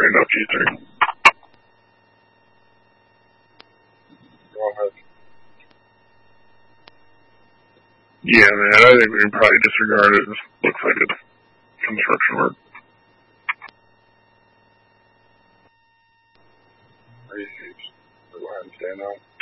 straightened up, do you think? Go ahead. Yeah, man, I think we can probably disregard it. It looks like it's construction work. Go ahead and stand out.